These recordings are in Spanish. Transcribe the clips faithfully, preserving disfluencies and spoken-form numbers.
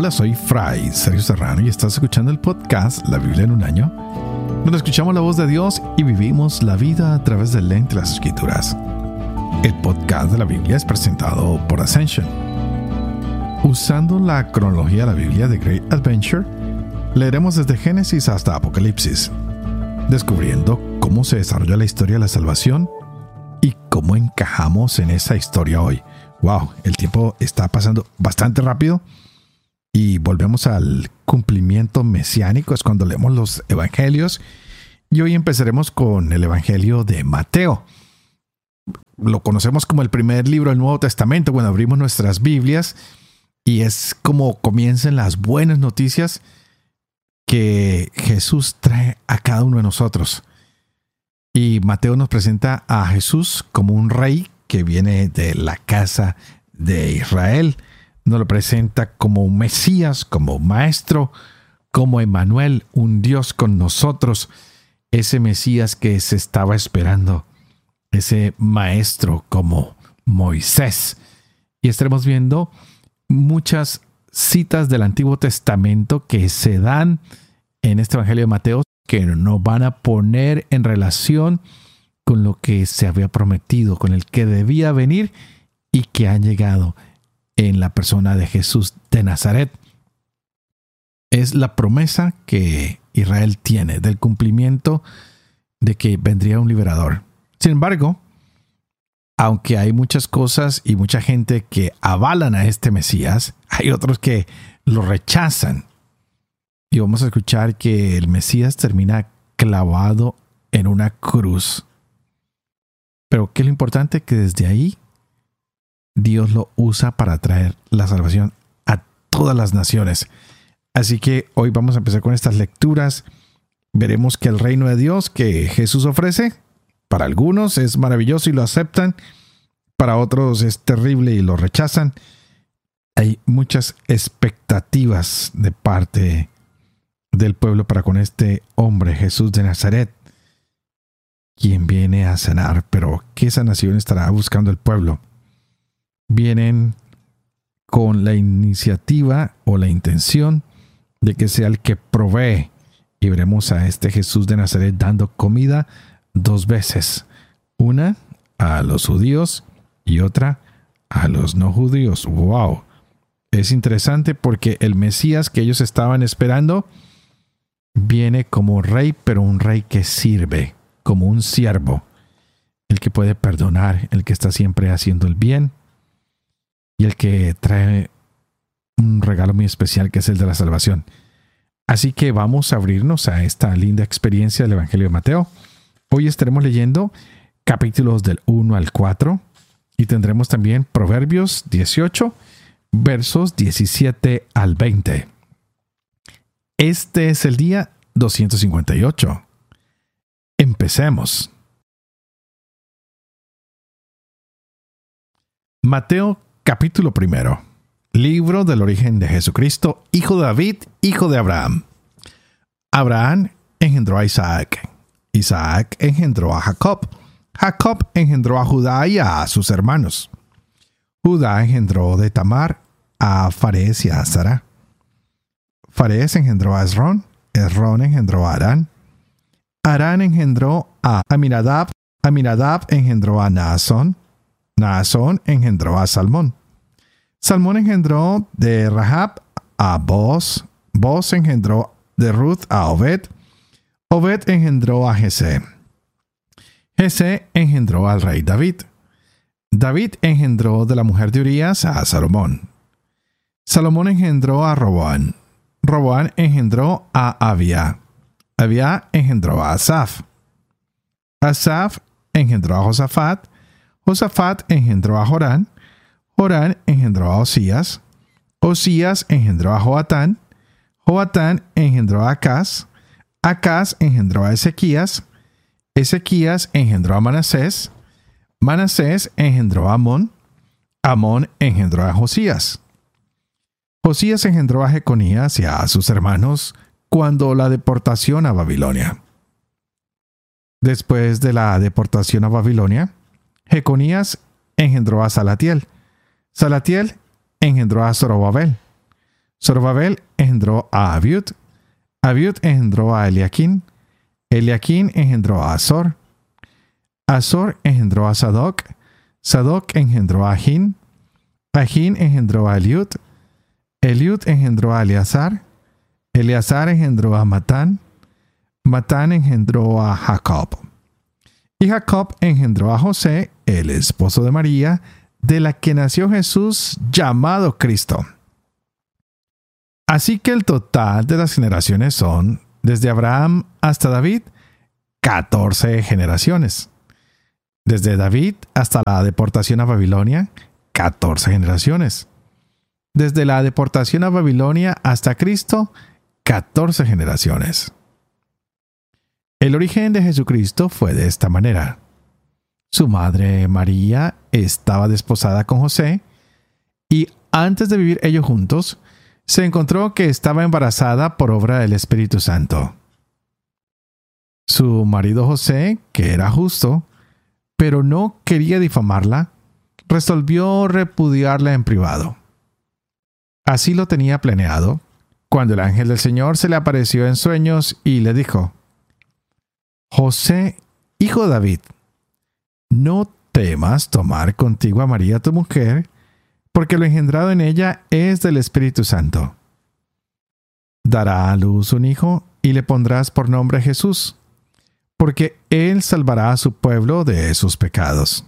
Hola, soy Fray Sergio Serrano y estás escuchando el podcast La Biblia en un año, donde escuchamos la voz de Dios y vivimos la vida a través del lente de las Escrituras. El podcast de la Biblia es presentado por Ascension. Usando la cronología de la Biblia de Great Adventure, leeremos desde Génesis hasta Apocalipsis, descubriendo cómo se desarrolla la historia de la salvación y cómo encajamos en esa historia hoy. Wow, el tiempo está pasando bastante rápido y volvemos al cumplimiento mesiánico, es cuando leemos los evangelios, y hoy empezaremos con el evangelio de Mateo. Lo conocemos como el primer libro del Nuevo Testamento cuando abrimos nuestras Biblias, y es como comienzan las buenas noticias que Jesús trae a cada uno de nosotros. Y Mateo nos presenta a Jesús como un rey que viene de la casa de Israel. Nos lo presenta como un Mesías, como maestro, como Emmanuel, un Dios con nosotros. Ese Mesías que se estaba esperando. Ese maestro como Moisés. Y estaremos viendo muchas citas del Antiguo Testamento que se dan en este Evangelio de Mateo, que nos van a poner en relación con lo que se había prometido, con el que debía venir y que han llegado en la persona de Jesús de Nazaret. Es la promesa que Israel tiene del cumplimiento de que vendría un liberador. Sin embargo, aunque hay muchas cosas y mucha gente que avalan a este Mesías, hay otros que lo rechazan. Y vamos a escuchar que el Mesías termina clavado en una cruz. Pero ¿qué es lo importante? Que desde ahí Dios lo usa para traer la salvación a todas las naciones. Así que hoy vamos a empezar con estas lecturas. Veremos que el reino de Dios que Jesús ofrece, para algunos es maravilloso y lo aceptan, para otros es terrible y lo rechazan. Hay muchas expectativas de parte del pueblo para con este hombre, Jesús de Nazaret, quien viene a sanar. Pero ¿qué sanación estará buscando el pueblo? Vienen con la iniciativa o la intención de que sea el que provee. Y veremos a este Jesús de Nazaret dando comida dos veces. Una a los judíos y otra a los no judíos. ¡Wow! Es interesante porque el Mesías que ellos estaban esperando viene como rey, pero un rey que sirve, como un siervo. El que puede perdonar, el que está siempre haciendo el bien y el que trae un regalo muy especial que es el de la salvación. Así que vamos a abrirnos a esta linda experiencia del Evangelio de Mateo. Hoy estaremos leyendo capítulos del uno al cuatro y tendremos también Proverbios dieciocho, versos diecisiete al veinte. Este es el día doscientos cincuenta y ocho. Empecemos. Mateo capítulo primero. Libro del origen de Jesucristo, hijo de David, hijo de Abraham. Abraham engendró a Isaac. Isaac engendró a Jacob. Jacob engendró a Judá y a sus hermanos. Judá engendró de Tamar a Farés y a Zara. Farés engendró a Esrón. Esrón engendró a Arán. Arán engendró a Aminadab. Aminadab engendró a Naasón. Naasón engendró a Salmón. Salmón engendró de Rahab a Boz. Boz engendró de Ruth a Obed. Obed engendró a Jesé. Jesé engendró al rey David. David engendró de la mujer de Urías a Salomón. Salomón engendró a Roboán. Roboán engendró a Abía. Abía engendró a Asaf. Asaf engendró a Josafat. Josafat engendró a Jorán. Jorán engendró a Osías. Osías engendró a Joatán. Joatán engendró a Acaz. Acaz engendró a Ezequías. Ezequías engendró a Manasés. Manasés engendró a Amón. Amón engendró a Josías. Josías engendró a Jeconías y a sus hermanos cuando la deportación a Babilonia. Después de la deportación a Babilonia, Jeconías engendró a Salatiel. Salatiel engendró a Zorobabel. Zorobabel engendró a Abiud, Abiud engendró a Eliaquín, Eliaquín engendró a Azor, Azor engendró a Sadoc, Sadoc engendró a Ahin, Ahin engendró a Eliud, Eliud engendró a Eleazar, Eleazar engendró a Matán, Matán engendró a Jacob. Y Jacob engendró a José, el esposo de María, de la que nació Jesús, llamado Cristo. Así que el total de las generaciones son, desde Abraham hasta David, catorce generaciones. Desde David hasta la deportación a Babilonia, catorce generaciones. Desde la deportación a Babilonia hasta Cristo, catorce generaciones. El origen de Jesucristo fue de esta manera. Su madre María estaba desposada con José y antes de vivir ellos juntos, se encontró que estaba embarazada por obra del Espíritu Santo. Su marido José, que era justo, pero no quería difamarla, resolvió repudiarla en privado. Así lo tenía planeado, cuando el ángel del Señor se le apareció en sueños y le dijo: José, hijo de David, no temas tomar contigo a María tu mujer, porque lo engendrado en ella es del Espíritu Santo. Dará a luz un hijo y le pondrás por nombre Jesús, porque él salvará a su pueblo de sus pecados.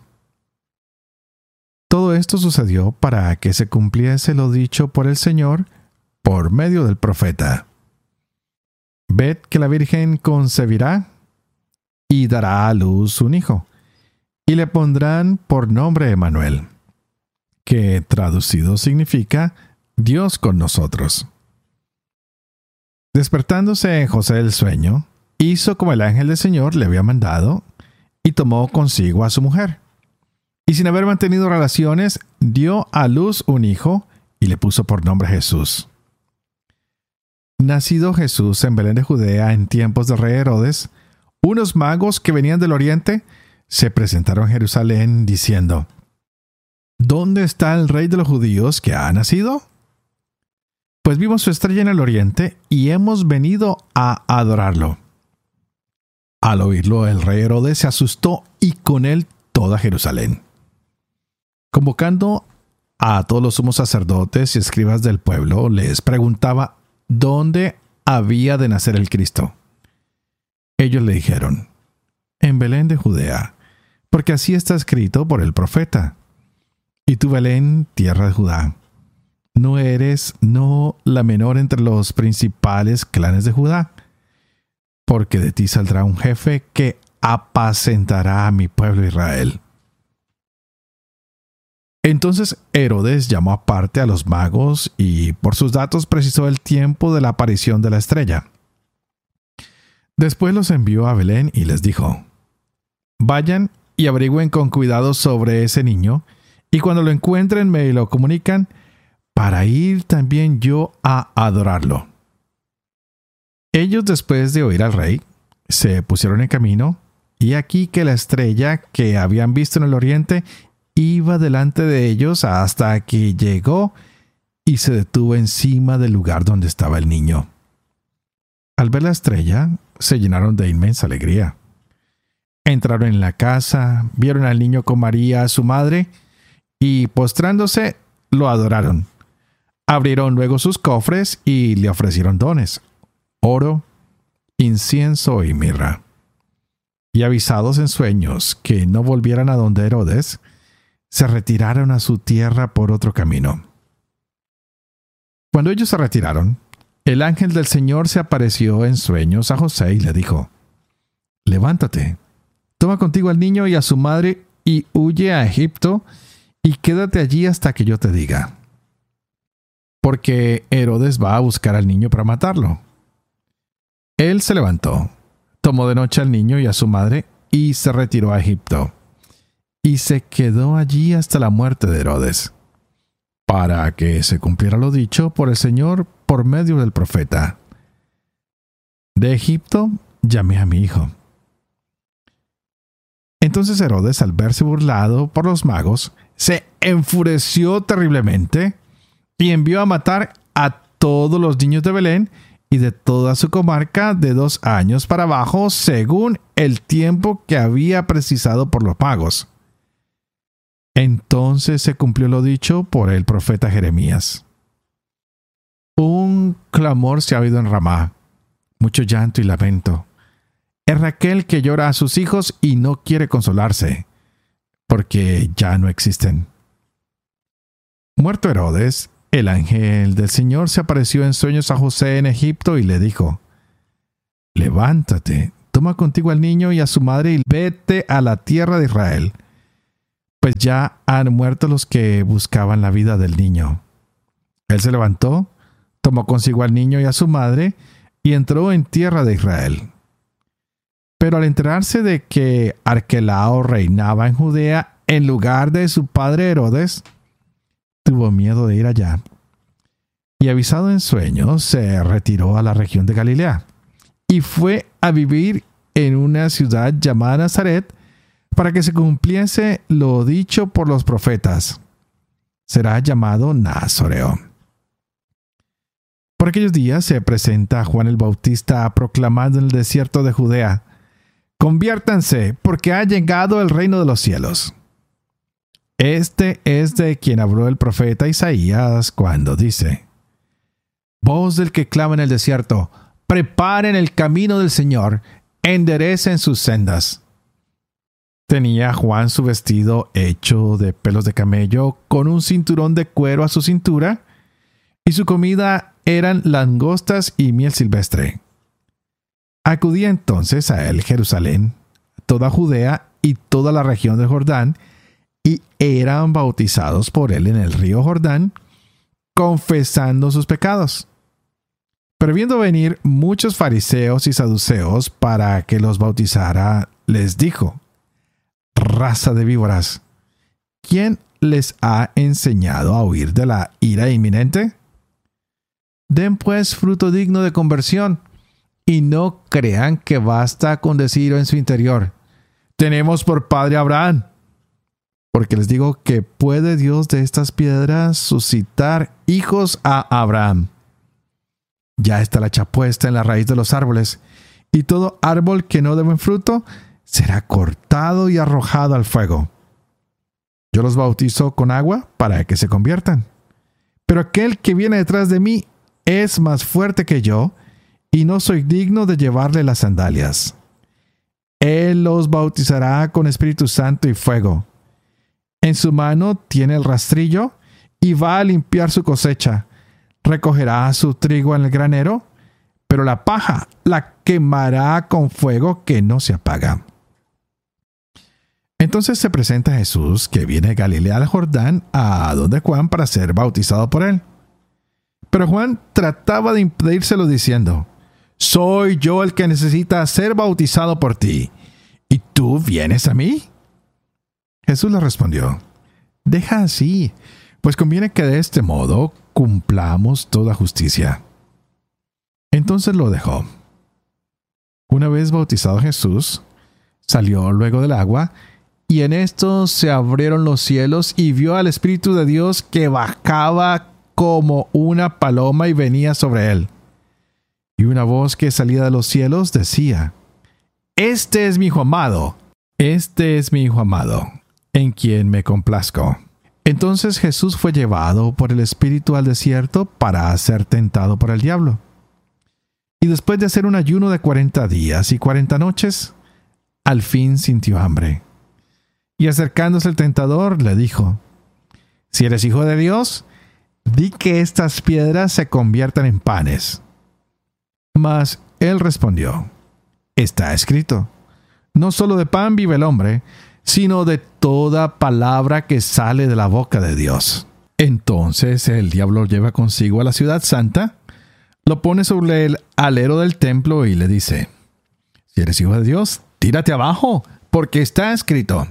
Todo esto sucedió para que se cumpliese lo dicho por el Señor por medio del profeta. Ved que la Virgen concebirá y dará a luz un hijo, y le pondrán por nombre Emmanuel, que traducido significa Dios con nosotros. Despertándose José del sueño, hizo como el ángel del Señor le había mandado, y tomó consigo a su mujer. Y sin haber mantenido relaciones, dio a luz un hijo, y le puso por nombre Jesús. Nacido Jesús en Belén de Judea en tiempos del rey Herodes, unos magos que venían del oriente se presentaron en Jerusalén diciendo: ¿Dónde está el rey de los judíos que ha nacido? Pues vimos su estrella en el oriente y hemos venido a adorarlo. Al oírlo, el rey Herodes se asustó y con él toda Jerusalén. Convocando a todos los sumos sacerdotes y escribas del pueblo, les preguntaba dónde había de nacer el Cristo. Ellos le dijeron: en Belén de Judea, porque así está escrito por el profeta. Y tú, Belén, tierra de Judá, no eres no la menor entre los principales clanes de Judá, porque de ti saldrá un jefe que apacentará a mi pueblo Israel. Entonces Herodes llamó aparte a los magos y por sus datos precisó el tiempo de la aparición de la estrella. Después los envió a Belén y les dijo: vayan y averigüen con cuidado sobre ese niño, y cuando lo encuentren me lo comunican, para ir también yo a adorarlo. Ellos, después de oír al rey, se pusieron en camino, y aquí que la estrella que habían visto en el oriente iba delante de ellos hasta que llegó y se detuvo encima del lugar donde estaba el niño. Al ver la estrella, se llenaron de inmensa alegría. Entraron en la casa, vieron al niño con María, su madre, y postrándose, lo adoraron. Abrieron luego sus cofres y le ofrecieron dones: oro, incienso y mirra. Y avisados en sueños que no volvieran a donde Herodes, se retiraron a su tierra por otro camino. Cuando ellos se retiraron, el ángel del Señor se apareció en sueños a José y le dijo: levántate, toma contigo al niño y a su madre y huye a Egipto y quédate allí hasta que yo te diga. Porque Herodes va a buscar al niño para matarlo. Él se levantó, tomó de noche al niño y a su madre y se retiró a Egipto. Y se quedó allí hasta la muerte de Herodes, para que se cumpliera lo dicho por el Señor por medio del profeta: de Egipto llamé a mi hijo. Entonces Herodes, al verse burlado por los magos, se enfureció terriblemente y envió a matar a todos los niños de Belén y de toda su comarca de dos años para abajo, según el tiempo que había precisado por los magos. Entonces se cumplió lo dicho por el profeta Jeremías. Un clamor se ha oído en Ramá, mucho llanto y lamento. Es Raquel que llora a sus hijos y no quiere consolarse, porque ya no existen. Muerto Herodes, el ángel del Señor se apareció en sueños a José en Egipto y le dijo: levántate, toma contigo al niño y a su madre y vete a la tierra de Israel, pues ya han muerto los que buscaban la vida del niño. Él se levantó, tomó consigo al niño y a su madre y entró en tierra de Israel. Pero al enterarse de que Arquelao reinaba en Judea en lugar de su padre Herodes, tuvo miedo de ir allá. Y avisado en sueños, se retiró a la región de Galilea y fue a vivir en una ciudad llamada Nazaret para que se cumpliese lo dicho por los profetas: será llamado Nazoreo. Por aquellos días se presenta Juan el Bautista proclamando en el desierto de Judea: conviértanse, porque ha llegado el reino de los cielos. Este es de quien habló el profeta Isaías cuando dice: voz del que clama en el desierto, preparen el camino del Señor, enderecen sus sendas. Tenía Juan su vestido hecho de pelos de camello, con un cinturón de cuero a su cintura, y su comida eran langostas y miel silvestre. Acudía entonces a él Jerusalén, toda Judea y toda la región del Jordán, y eran bautizados por él en el río Jordán, confesando sus pecados. Pero viendo venir muchos fariseos y saduceos para que los bautizara, les dijo: raza de víboras, ¿quién les ha enseñado a huir de la ira inminente? Den pues fruto digno de conversión, y no crean que basta con decir en su interior: tenemos por padre a Abraham. Porque les digo que puede Dios de estas piedras suscitar hijos a Abraham. Ya está la hacha puesta en la raíz de los árboles, y todo árbol que no dé buen fruto será cortado y arrojado al fuego. Yo los bautizo con agua para que se conviertan. Pero aquel que viene detrás de mí es más fuerte que yo, y no soy digno de llevarle las sandalias. Él los bautizará con Espíritu Santo y fuego. En su mano tiene el rastrillo y va a limpiar su cosecha. Recogerá su trigo en el granero, pero la paja la quemará con fuego que no se apaga. Entonces se presenta Jesús, que viene de Galilea al Jordán, a donde Juan para ser bautizado por él. Pero Juan trataba de impedírselo diciendo: soy yo el que necesita ser bautizado por ti, ¿y tú vienes a mí? Jesús le respondió: deja así, pues conviene que de este modo cumplamos toda justicia. Entonces lo dejó. Una vez bautizado Jesús, salió luego del agua, y en esto se abrieron los cielos, y vio al Espíritu de Dios que bajaba como una paloma y venía sobre él. Y una voz que salía de los cielos decía: este es mi hijo amado, este es mi hijo amado, en quien me complazco. Entonces Jesús fue llevado por el Espíritu al desierto para ser tentado por el diablo. Y después de hacer un ayuno de cuarenta días y cuarenta noches, al fin sintió hambre. Y acercándose el tentador, le dijo: si eres hijo de Dios, di que estas piedras se conviertan en panes. Mas él respondió: está escrito, no solo de pan vive el hombre, sino de toda palabra que sale de la boca de Dios. Entonces el diablo lleva consigo a la ciudad santa, lo pone sobre el alero del templo y le dice: si eres hijo de Dios, tírate abajo, porque está escrito: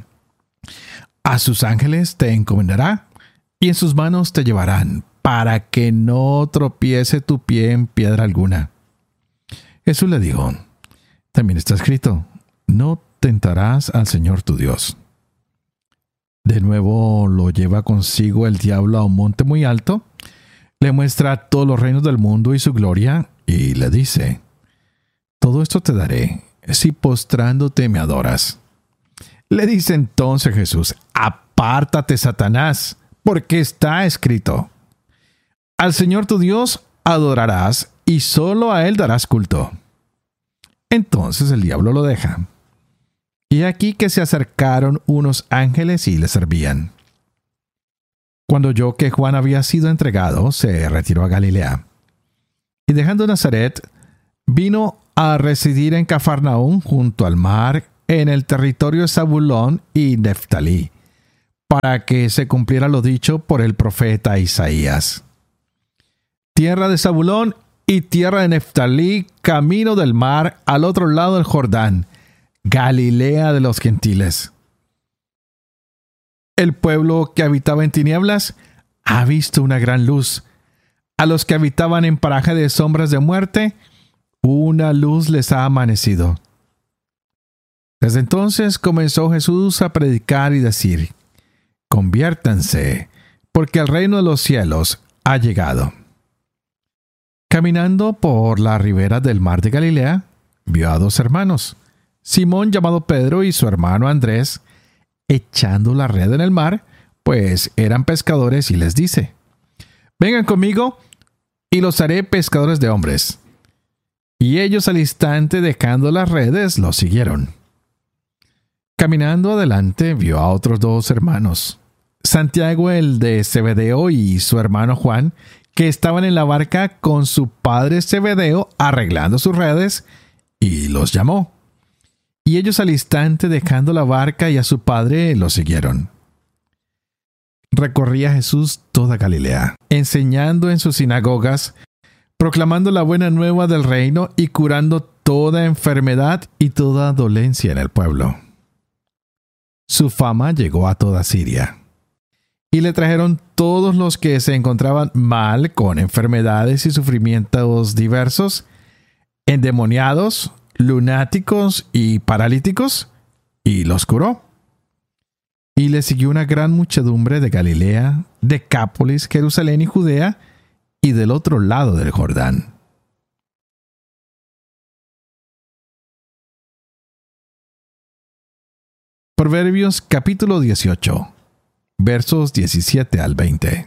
a sus ángeles te encomendará, y en sus manos te llevarán, para que no tropiece tu pie en piedra alguna. Jesús le dijo: también está escrito, no tentarás al Señor tu Dios. De nuevo lo lleva consigo el diablo a un monte muy alto, Le muestra todos los reinos del mundo y su gloria, y le dice: todo esto te daré, si postrándote me adoras. Le dice entonces Jesús: apártate, Satanás, porque está escrito: al Señor tu Dios adorarás, y solo a Él darás culto. Entonces el diablo lo deja. Y aquí que se acercaron unos ángeles y le servían. Cuando oyó que Juan había sido entregado, se retiró a Galilea. Y dejando Nazaret, vino a residir en Cafarnaúm, junto al mar, en el territorio de Zabulón y Neftalí, para que se cumpliera lo dicho por el profeta Isaías: tierra de Zabulón y tierra de Neftalí, camino del mar, al otro lado del Jordán, Galilea de los gentiles. El pueblo que habitaba en tinieblas ha visto una gran luz. A los que habitaban en paraje de sombras de muerte, una luz les ha amanecido. Desde entonces comenzó Jesús a predicar y decir: conviértanse, porque el reino de los cielos ha llegado. Caminando por la ribera del mar de Galilea, vio a dos hermanos, Simón llamado Pedro y su hermano Andrés, echando la red en el mar, pues eran pescadores, y les dice: vengan conmigo y los haré pescadores de hombres. Y ellos al instante, dejando las redes, los siguieron. Caminando adelante, vio a otros dos hermanos, Santiago el de Zebedeo y su hermano Juan, que estaban en la barca con su padre Zebedeo arreglando sus redes, y los llamó. Y ellos al instante, dejando la barca y a su padre, los siguieron. Recorría Jesús toda Galilea, enseñando en sus sinagogas, proclamando la buena nueva del reino y curando toda enfermedad y toda dolencia en el pueblo. Su fama llegó a toda Siria. Y le trajeron todos los que se encontraban mal, con enfermedades y sufrimientos diversos, endemoniados, lunáticos y paralíticos, y los curó. Y le siguió una gran muchedumbre de Galilea, Decápolis, Jerusalén y Judea, y del otro lado del Jordán. Proverbios capítulo dieciocho, versos diecisiete al veinte.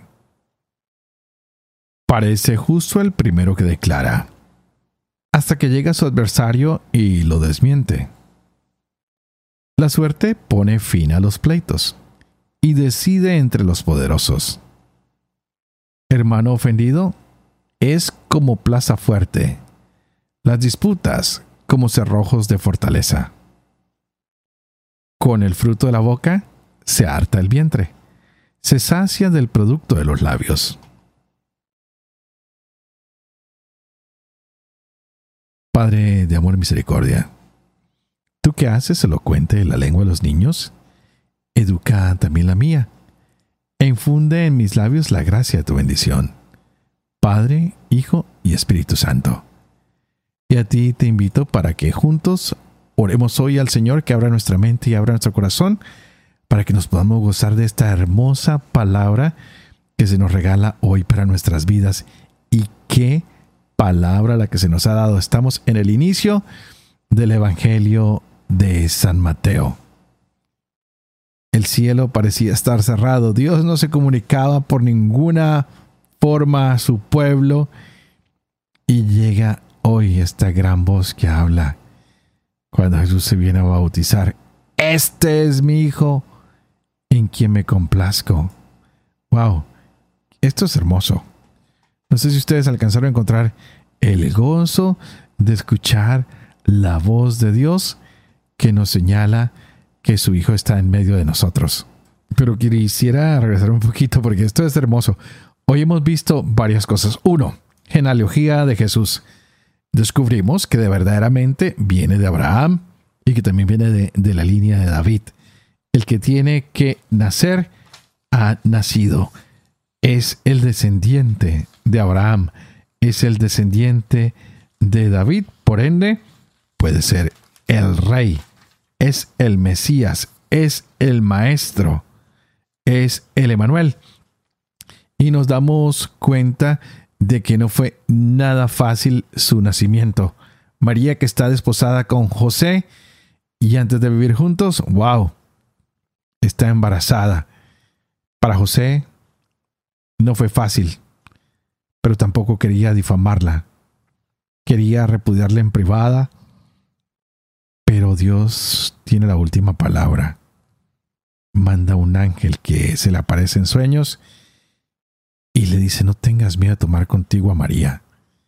Parece justo el primero que declara, hasta que llega su adversario y lo desmiente. La suerte pone fin a los pleitos y decide entre los poderosos. Hermano ofendido es como plaza fuerte, las disputas como cerrojos de fortaleza. Con el fruto de la boca se harta el vientre, se sacia del producto de los labios. Padre de amor y misericordia, tú que haces elocuente la lengua de los niños, educa también la mía, e infunde en mis labios la gracia de tu bendición, Padre, Hijo y Espíritu Santo. Y a ti te invito para que juntos oremos hoy al Señor, que abra nuestra mente y abra nuestro corazón, para que nos podamos gozar de esta hermosa palabra que se nos regala hoy para nuestras vidas. Y qué palabra la que se nos ha dado. Estamos en el inicio del Evangelio de San Mateo. El cielo parecía estar cerrado. Dios no se comunicaba por ninguna forma a su pueblo. Y llega hoy esta gran voz que habla cuando Jesús se viene a bautizar. Este es mi Hijo, en quien me complazco. ¡Wow! Esto es hermoso. No sé si ustedes alcanzaron a encontrar el gozo de escuchar la voz de Dios que nos señala que su Hijo está en medio de nosotros. Pero quisiera regresar un poquito porque esto es hermoso. Hoy hemos visto varias cosas. Uno, genealogía de Jesús. Descubrimos que de verdaderamente viene de Abraham y que también viene de, de la línea de David. El que tiene que nacer ha nacido. Es el descendiente de Abraham. Es el descendiente de David. Por ende, puede ser el rey. Es el Mesías. Es el Maestro. Es el Emanuel. y nos damos cuenta de que no fue nada fácil su nacimiento. María, que está desposada con José y antes de vivir juntos, wow, está embarazada. Para José no fue fácil, pero tampoco quería difamarla. Quería repudiarla en privada, pero Dios tiene la última palabra. Manda un ángel que se le aparece en sueños y le dice: no tengas miedo de tomar contigo a María.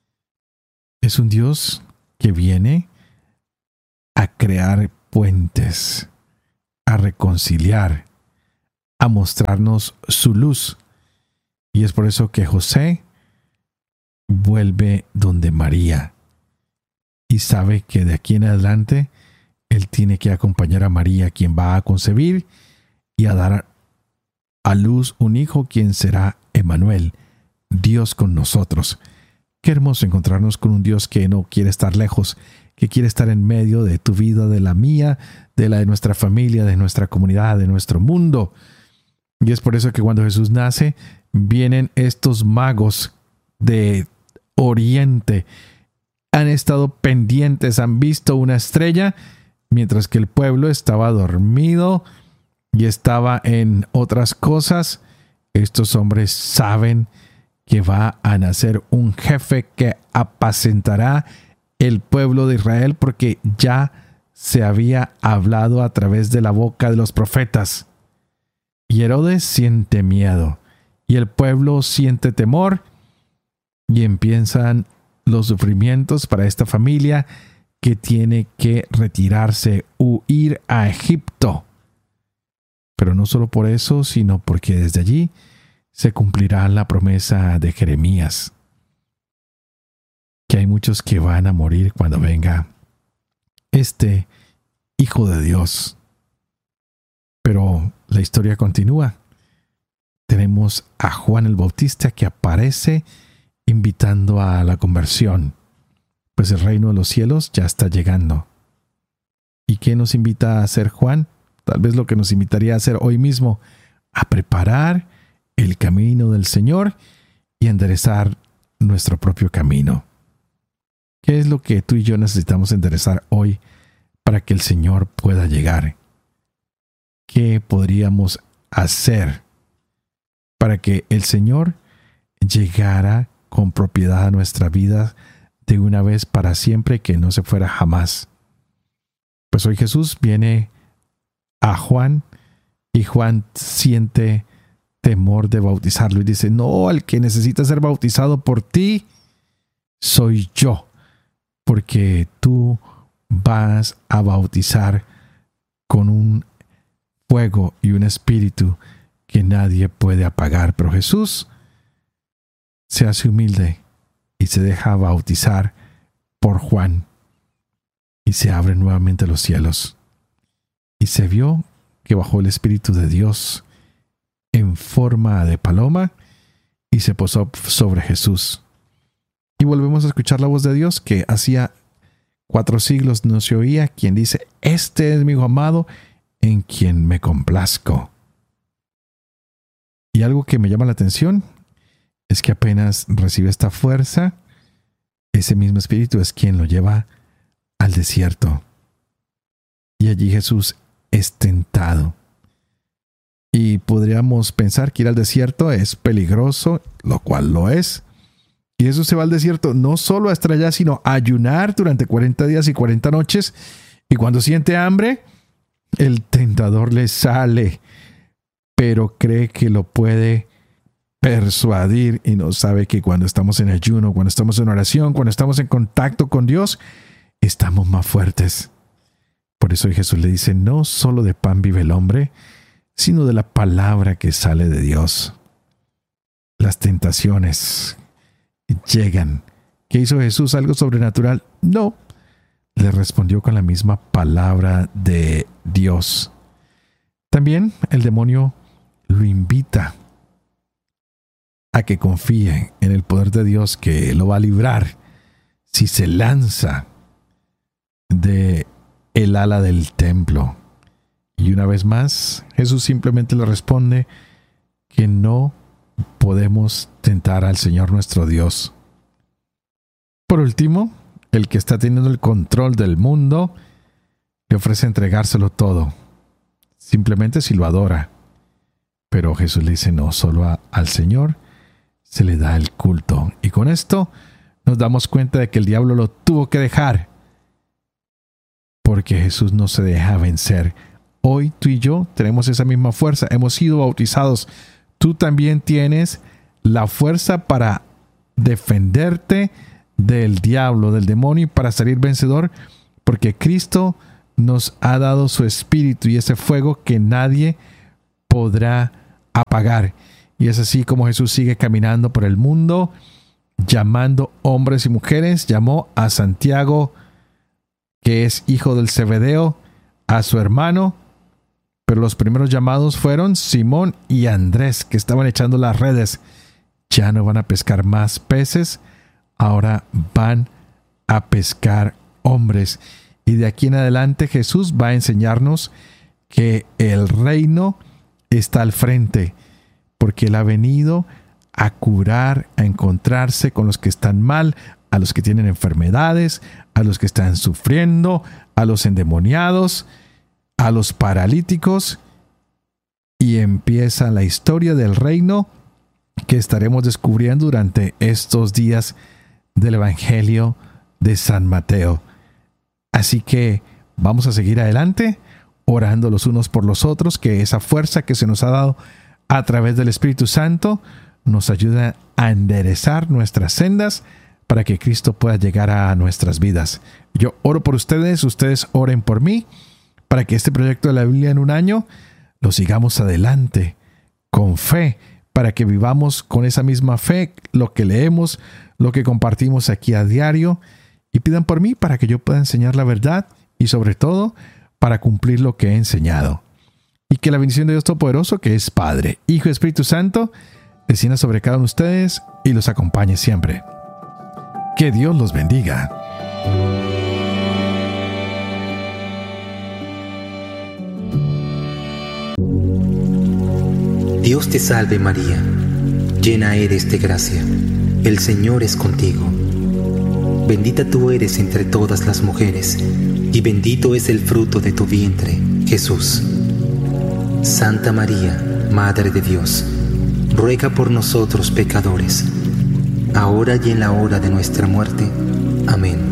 Es un Dios que viene a crear puentes, a reconciliar, a mostrarnos su luz. Y es por eso que José vuelve donde María y sabe que de aquí en adelante él tiene que acompañar a María, quien va a concebir y a dar a luz un hijo, quien será Emmanuel, Dios con nosotros. Qué hermoso encontrarnos con un Dios que no quiere estar lejos, que quiere estar en medio de tu vida, de la mía, de la de nuestra familia, de nuestra comunidad, de nuestro mundo. Y es por eso que cuando Jesús nace, vienen estos magos de Oriente. Han estado pendientes, han visto una estrella, mientras que el pueblo estaba dormido y estaba en otras cosas. Estos hombres saben que va a nacer un jefe que apacentará el pueblo de Israel, porque ya se había hablado a través de la boca de los profetas. Y Herodes siente miedo, y el pueblo siente temor, y empiezan los sufrimientos para esta familia que tiene que retirarse, huir a Egipto. Pero no solo por eso, sino porque desde allí se cumplirá la promesa de Jeremías, que hay muchos que van a morir cuando venga este Hijo de Dios. Pero la historia continúa. Tenemos a Juan el Bautista que aparece invitando a la conversión, pues el reino de los cielos ya está llegando. ¿Y qué nos invita a hacer Juan? Tal vez lo que nos invitaría a hacer hoy mismo: a preparar el camino del Señor y enderezar nuestro propio camino. ¿Qué es lo que tú y yo necesitamos enderezar hoy para que el Señor pueda llegar? ¿Qué podríamos hacer para que el Señor llegara con propiedad a nuestra vida de una vez para siempre, que no se fuera jamás? Pues hoy Jesús viene a Juan y Juan siente temor de bautizarlo y dice: no, el que necesita ser bautizado por ti soy yo, porque tú vas a bautizar con un fuego y un espíritu que nadie puede apagar. Pero Jesús se hace humilde y se deja bautizar por Juan, y se abren nuevamente los cielos, y se vio que bajó el Espíritu de Dios en forma de paloma y se posó sobre Jesús. Y volvemos a escuchar la voz de Dios que hacía cuatro siglos no se oía, quien dice: este es mi Hijo amado, en quien me complazco. Y algo que me llama la atención es que apenas recibe esta fuerza, ese mismo Espíritu es quien lo lleva al desierto. Y allí Jesús es tentado. Y podríamos pensar que ir al desierto es peligroso, lo cual lo es. Y Jesús se va al desierto no solo a estar allá, sino a ayunar durante cuarenta días y cuarenta noches. Y cuando siente hambre, el tentador le sale, pero cree que lo puede persuadir y no sabe que cuando estamos en ayuno, cuando estamos en oración, cuando estamos en contacto con Dios, estamos más fuertes. Por eso Jesús le dice: no solo de pan vive el hombre, sino de la palabra que sale de Dios. Las tentaciones llegan. ¿Qué hizo Jesús? ¿Algo sobrenatural? No. Le respondió con la misma palabra de Dios. También el demonio lo invita a que confíe en el poder de Dios, que lo va a librar si se lanza de el ala del templo. Y una vez más, Jesús simplemente le responde que no podemos tentar al Señor nuestro Dios. Por último, el que está teniendo el control del mundo le ofrece entregárselo todo, simplemente si lo adora. Pero Jesús le dice no, solo a, al Señor se le da el culto. Y con esto nos damos cuenta de que el diablo lo tuvo que dejar, porque Jesús no se deja vencer. Hoy tú y yo tenemos esa misma fuerza, hemos sido bautizados. Tú también tienes la fuerza para defenderte del diablo, del demonio, y para salir vencedor, porque Cristo nos ha dado su espíritu y ese fuego que nadie podrá apagar. Y es así como Jesús sigue caminando por el mundo, llamando hombres y mujeres. Llamó a Santiago, que es hijo del Zebedeo, a su hermano, pero los primeros llamados fueron Simón y Andrés, que estaban echando las redes. Ya no van a pescar más peces, ahora van a pescar hombres. Y de aquí en adelante Jesús va a enseñarnos que el reino está al frente, porque Él ha venido a curar, a encontrarse con los que están mal, a los que tienen enfermedades, a los que están sufriendo, a los endemoniados, a los paralíticos. Y empieza la historia del reino que estaremos descubriendo durante estos días del Evangelio de San Mateo. Así que vamos a seguir adelante, orando los unos por los otros, que esa fuerza que se nos ha dado a través del Espíritu Santo nos ayude a enderezar nuestras sendas para que Cristo pueda llegar a nuestras vidas. Yo oro por ustedes, ustedes oren por mí, para que este proyecto de la Biblia en un año lo sigamos adelante con fe, para que vivamos con esa misma fe lo que leemos, lo que compartimos aquí a diario. Y pidan por mí para que yo pueda enseñar la verdad y sobre todo para cumplir lo que he enseñado. Y que la bendición de Dios Todopoderoso, que es Padre, Hijo y Espíritu Santo, descienda sobre cada uno de ustedes y los acompañe siempre. Que Dios los bendiga. Dios te salve María, llena eres de gracia, el Señor es contigo. Bendita tú eres entre todas las mujeres, y bendito es el fruto de tu vientre, Jesús. Santa María, Madre de Dios, ruega por nosotros pecadores, ahora y en la hora de nuestra muerte. Amén.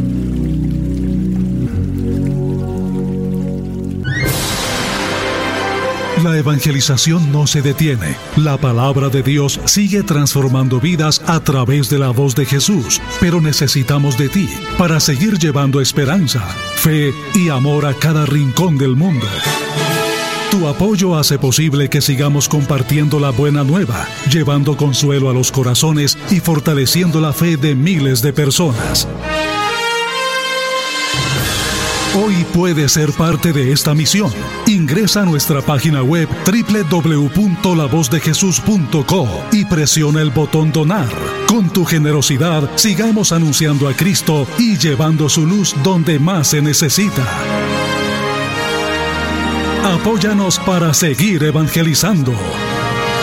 La evangelización no se detiene. La palabra de Dios sigue transformando vidas a través de la voz de Jesús, pero necesitamos de ti para seguir llevando esperanza, fe y amor a cada rincón del mundo. Tu apoyo hace posible que sigamos compartiendo la buena nueva, llevando consuelo a los corazones y fortaleciendo la fe de miles de personas. Hoy puedes ser parte de esta misión. Ingresa a nuestra página web doble u doble u doble u punto la voz de jesús punto co y presiona el botón Donar. Con tu generosidad, sigamos anunciando a Cristo y llevando su luz donde más se necesita. Apóyanos para seguir evangelizando.